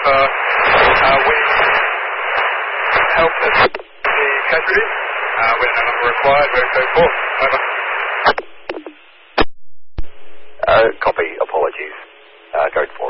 we helped the casualties. We're no longer required. We're code 4. Over. Copy. Apologies. Code 4.